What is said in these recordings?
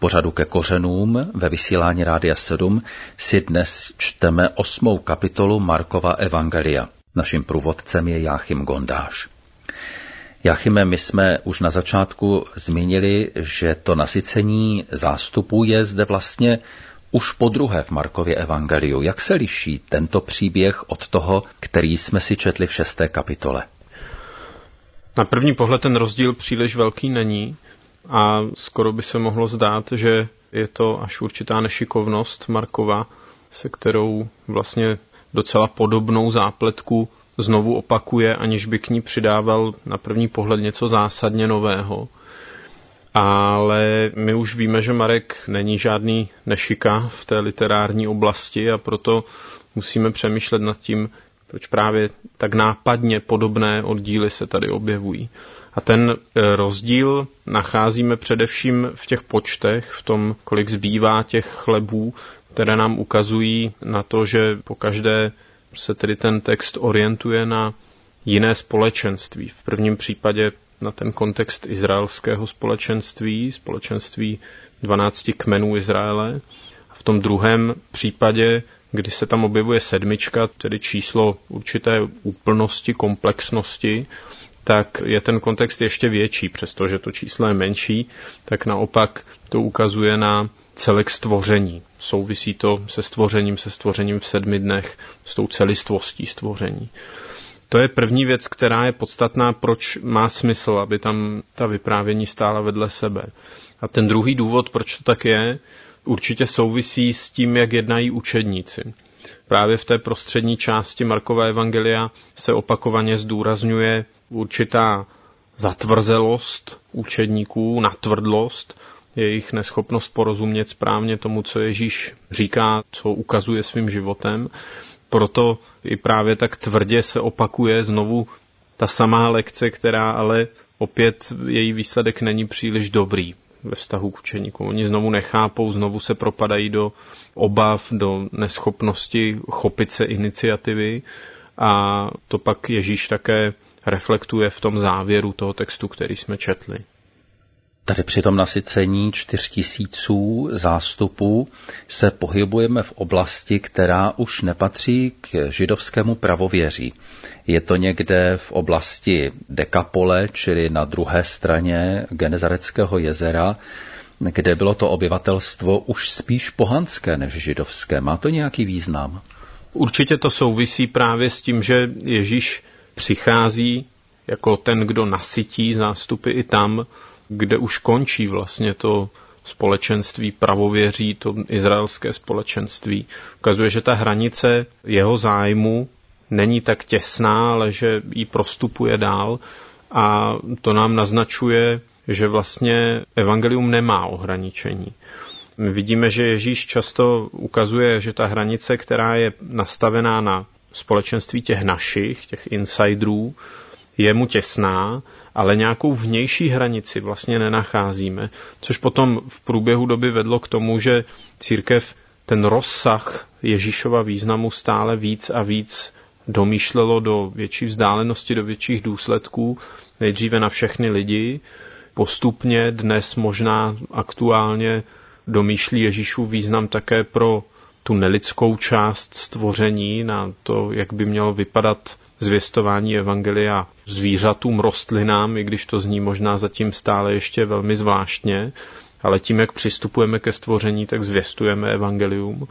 pořadu Ke kořenům ve vysílání Rádia 7 si dnes čteme 8. kapitolu Markova evangelia. Naším průvodcem je Jáchym Gondáš. Jáchyme, my jsme už na začátku zmínili, že to nasycení zástupů je zde vlastně už podruhé v Markově evangeliu. Jak se liší tento příběh od toho, který jsme si četli v 6. kapitole? Na první pohled ten rozdíl příliš velký není a skoro by se mohlo zdát, že je to až určitá nešikovnost Markova, se kterou vlastně docela podobnou zápletku znovu opakuje, aniž by k ní přidával na první pohled něco zásadně nového. Ale my už víme, že Marek není žádný nešika v té literární oblasti a proto musíme přemýšlet nad tím, proč právě tak nápadně podobné oddíly se tady objevují. A ten rozdíl nacházíme především v těch počtech, v tom, kolik zbývá těch chlebů, které nám ukazují na to, že pokaždé se tedy ten text orientuje na jiné společenství. V prvním případě na ten kontext izraelského společenství 12 kmenů Izraele. A v tom druhém případě, kdy se tam objevuje 7, tedy číslo určité úplnosti, komplexnosti, tak je ten kontext ještě větší, přestože to číslo je menší, tak naopak to ukazuje na celek stvoření. Souvisí to se stvořením v 7 dnech, s tou celistvostí stvoření. To je první věc, která je podstatná, proč má smysl, aby tam ta vyprávění stála vedle sebe. A ten druhý důvod, proč to tak je, určitě souvisí s tím, jak jednají učedníci. Právě v té prostřední části Markova evangelia se opakovaně zdůrazňuje určitá zatvrzelost učedníků, natvrdlost, jejich neschopnost porozumět správně tomu, co Ježíš říká, co ukazuje svým životem. Proto i právě tak tvrdě se opakuje znovu ta samá lekce, která ale opět její výsledek není příliš dobrý ve vztahu k učeníkům. Oni znovu nechápou, znovu se propadají do obav, do neschopnosti chopit se iniciativy a to pak Ježíš také reflektuje v tom závěru toho textu, který jsme četli. Tady při tom nasycení 4000 zástupů se pohybujeme v oblasti, která už nepatří k židovskému pravověří. Je to někde v oblasti Dekapole, čili na druhé straně Genezareckého jezera, kde bylo to obyvatelstvo už spíš pohanské než židovské. Má to nějaký význam? Určitě to souvisí právě s tím, že Ježíš přichází jako ten, kdo nasytí zástupy i tam, kde už končí vlastně to společenství pravověří, to izraelské společenství. Ukazuje, že ta hranice jeho zájmu není tak těsná, ale že ji prostupuje dál a to nám naznačuje, že vlastně evangelium nemá ohraničení. My vidíme, že Ježíš často ukazuje, že ta hranice, která je nastavená na společenství těch našich, těch insiderů, je mu těsná, ale nějakou vnější hranici vlastně nenacházíme, což potom v průběhu doby vedlo k tomu, že církev ten rozsah Ježíšova významu stále víc a víc domýšlelo do větší vzdálenosti, do větších důsledků, nejdříve na všechny lidi, postupně dnes možná aktuálně domýšlí Ježíšův význam také pro tu nelidskou část stvoření, na to, jak by mělo vypadat zvěstování evangelia zvířatům, rostlinám, i když to zní možná zatím stále ještě velmi zvláštně, ale tím, jak přistupujeme ke stvoření, tak zvěstujeme evangelium.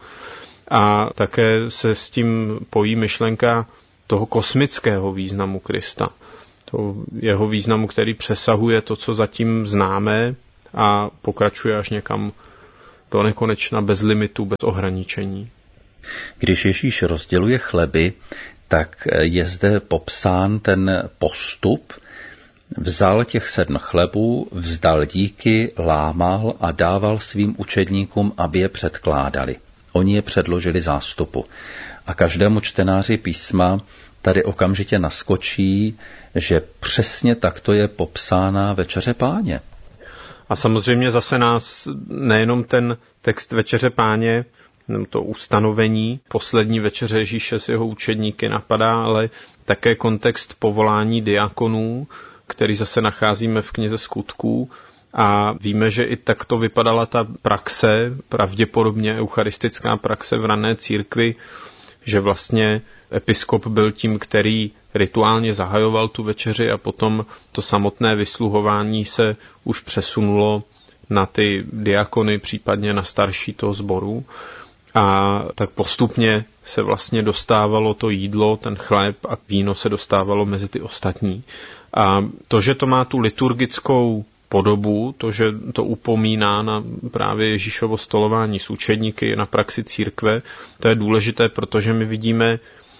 A také se s tím pojí myšlenka toho kosmického významu Krista. To jeho významu, který přesahuje to, co zatím známe a pokračuje až někam do nekonečna, bez limitu, bez ohraničení. Když Ježíš rozděluje chleby, tak je zde popsán ten postup. Vzal těch 7 chlebů, vzdal díky, lámal a dával svým učedníkům, aby je předkládali. Oni je předložili zástupu. A každému čtenáři písma tady okamžitě naskočí, že přesně takto je popsána Večeře Páně. A samozřejmě zase nás nejenom ten text Večeře Páně, to ustanovení poslední večeře Ježíše s jeho učedníky napadá, ale také kontext povolání diakonů, který zase nacházíme v knize Skutků A víme, že i takto vypadala ta praxe, pravděpodobně eucharistická praxe v rané církvi, že vlastně episkop byl tím, který rituálně zahajoval tu večeři a potom to samotné vysluhování se už přesunulo na ty diakony, případně na starší toho sboru. A tak postupně se vlastně dostávalo to jídlo, ten chléb a víno se dostávalo mezi ty ostatní. A to, že to má tu liturgickou podobu, to, že to upomíná na právě Ježíšovo stolování s učedníky, na praxi církve, to je důležité, protože my vidíme,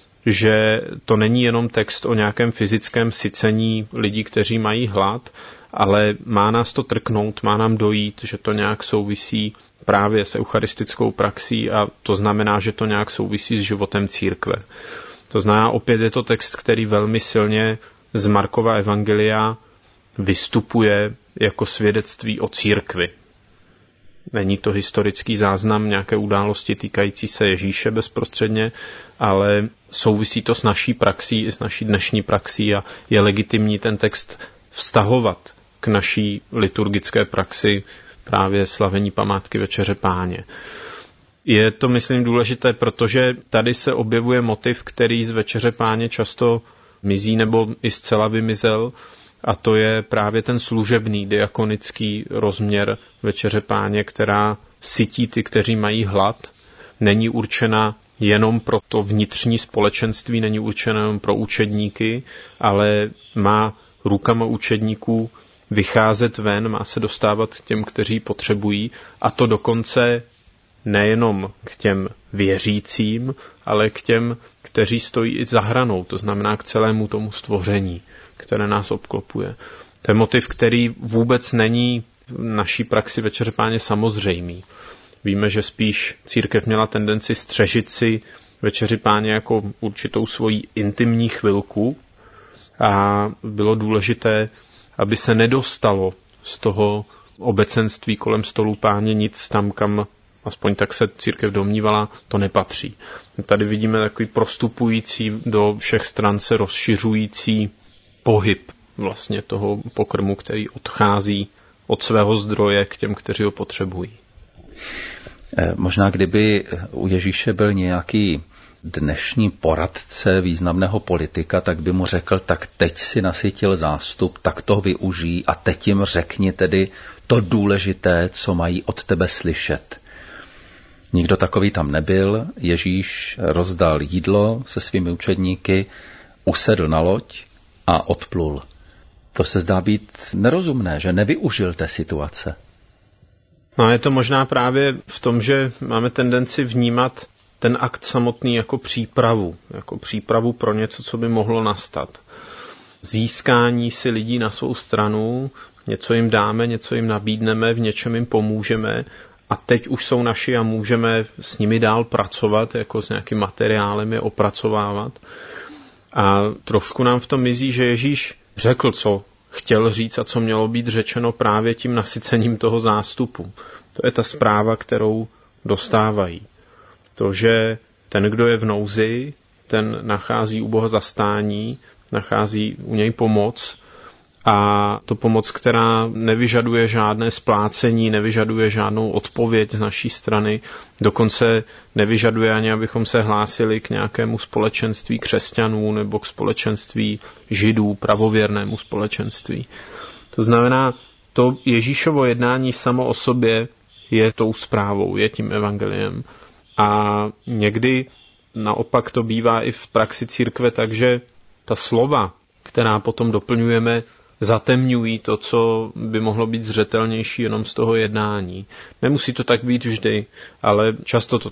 že to není jenom text o nějakém fyzickém sycení lidí, kteří mají hlad, ale má nás to trknout, má nám dojít, že to nějak souvisí právě s eucharistickou praxí a to znamená, že to nějak souvisí s životem církve. To znamená, opět je to text, který velmi silně z Markova evangelia vystupuje jako svědectví o církvi. Není to historický záznam nějaké události týkající se Ježíše bezprostředně, ale souvisí to s naší praxí i s naší dnešní praxí a je legitimní ten text vztahovat k naší liturgické praxi právě slavení památky Večeře Páně. Je to, myslím, důležité, protože tady se objevuje motiv, který z Večeře Páně často mizí nebo i zcela vymizel, a to je právě ten služebný, diakonický rozměr Večeře Páně, která sytí ty, kteří mají hlad, není určena jenom pro to vnitřní společenství, není určena jenom pro učedníky, ale má rukama učedníků vycházet ven, má se dostávat k těm, kteří potřebují, a to dokonce nejenom k těm věřícím, ale k těm, kteří stojí i za hranou, to znamená k celému tomu stvoření, které nás obklopuje. To je motiv, který vůbec není v naší praxi Večeře Páně samozřejmý. Víme, že spíš církev měla tendenci střežit si Večeři Páně jako určitou svoji intimní chvilku a bylo důležité, aby se nedostalo z toho obecenství kolem stolu Páně nic tam, kam, aspoň tak se církev domnívala, to nepatří. Tady vidíme takový prostupující do všech stran se rozšiřující pohyb vlastně toho pokrmu, který odchází od svého zdroje k těm, kteří ho potřebují. Možná kdyby u Ježíše byl nějaký dnešní poradce významného politika, tak by mu řekl, tak teď si nasytil zástup, tak to využij a teď jim řekni tedy to důležité, co mají od tebe slyšet. Nikdo takový tam nebyl, Ježíš rozdal jídlo se svými učedníky, usedl na loď a odplul. To se zdá být nerozumné, že nevyužil té situace. No, je to možná právě v tom, že máme tendenci vnímat ten akt samotný jako přípravu pro něco, co by mohlo nastat. Získání si lidí na svou stranu, něco jim dáme, něco jim nabídneme, v něčem jim pomůžeme a teď už jsou naši a můžeme s nimi dál pracovat, jako s nějakým materiálem je opracovávat. A trošku nám v tom mizí, že Ježíš řekl, co chtěl říct a co mělo být řečeno právě tím nasycením toho zástupu. To je ta zpráva, kterou dostávají. To, že ten, kdo je v nouzi, ten nachází u Boha zastání, nachází u něj pomoc a to pomoc, která nevyžaduje žádné splácení, nevyžaduje žádnou odpověď z naší strany, dokonce nevyžaduje ani, abychom se hlásili k nějakému společenství křesťanů nebo k společenství židů, pravověrnému společenství. To znamená, to Ježíšovo jednání samo o sobě je tou zprávou, je tím evangeliem. A někdy naopak to bývá i v praxi církve, takže ta slova, která potom doplňujeme, zatemňují to, co by mohlo být zřetelnější jenom z toho jednání. Nemusí to tak být vždy, ale často to